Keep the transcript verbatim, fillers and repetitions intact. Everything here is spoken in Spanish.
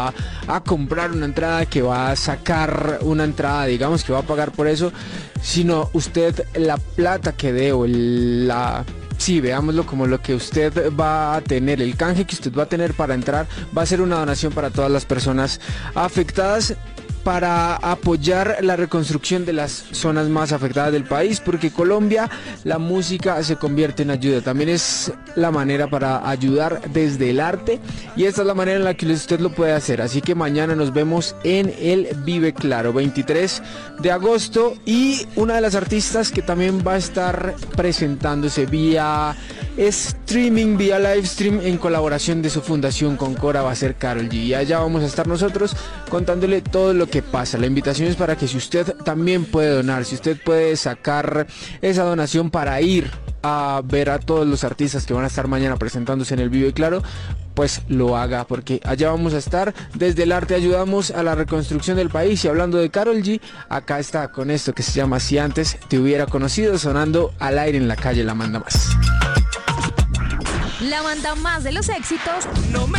a, a comprar una entrada, que va a sacar una entrada, digamos, que va a pagar por eso, sino usted la plata que dé o el, la... Sí, veámoslo como lo que usted va a tener, el canje que usted va a tener para entrar, va a ser una donación para todas las personas afectadas, para apoyar la reconstrucción de las zonas más afectadas del país, porque Colombia, la música se convierte en ayuda, también es la manera para ayudar desde el arte, y esta es la manera en la que usted lo puede hacer. Así que mañana nos vemos en el Vive Claro, veintitrés de agosto, y una de las artistas que también va a estar presentándose vía streaming, vía live stream, en colaboración de su fundación con Cora, va a ser Karol G, y allá vamos a estar nosotros contándole todo lo que pasa. La invitación es para que, si usted también puede donar, si usted puede sacar esa donación para ir a ver a todos los artistas que van a estar mañana presentándose en el Vive Claro, pues lo haga, porque allá vamos a estar. Desde el arte ayudamos a la reconstrucción del país. Y hablando de Karol G, acá está con esto que se llama Si Antes Te Hubiera Conocido, sonando al aire en La Calle La Manda Más. La Manda Más de los éxitos. No me